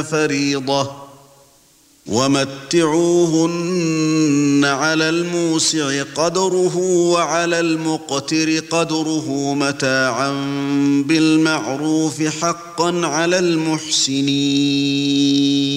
فريضة ومتعوهن على الموسع قدره وعلى المقتر قدره متاعا بالمعروف حقا على المحسنين